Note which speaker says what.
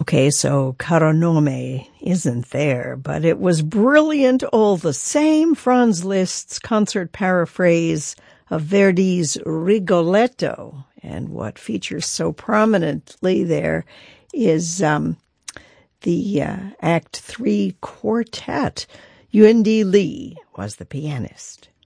Speaker 1: Okay, so Caro Nome isn't there, but it was brilliant all the same. Franz Liszt's concert paraphrase of Verdi's Rigoletto. And what features so prominently there is the Act 3 quartet. Yuan Di Li was the pianist.